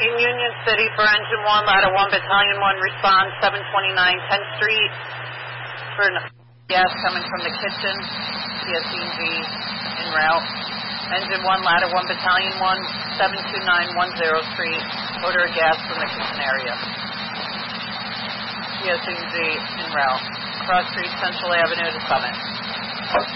In Union City for Engine 1, Ladder 1, Battalion 1, respond 729 10th Street for gas coming from the kitchen, PSE&G en route. Engine 1, Ladder 1, Battalion 1, 729 10 Street, order of gas from the kitchen area. PSE&G en route. Cross Street, Central Avenue to Summit.